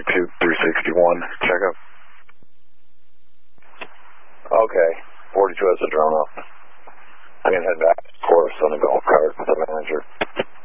361, check up. Okay, 42 has a drone up. I'm going to head back to course on the golf cart with the manager.